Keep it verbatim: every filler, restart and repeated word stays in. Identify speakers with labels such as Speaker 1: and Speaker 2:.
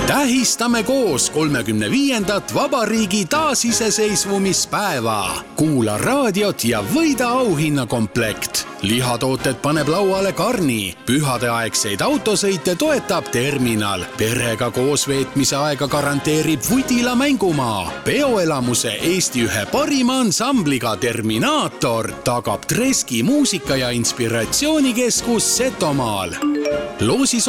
Speaker 1: Tähistame koos kolmekümne viiendat vabariigi taasiseseisvumispäeva. Kuula raadiot ja võida auhinnakomplekt. Lihatooted paneb lauale Karni. Pühadeaegseid autosõite toetab Terminal. Perega koos veetmise aega garanteerib Vudila mängumaa. Peoelamuse Eesti ühe parima ansambliga Terminaator tagab Treski muusika- ja inspiratsioonikeskus Setomaal. Loosi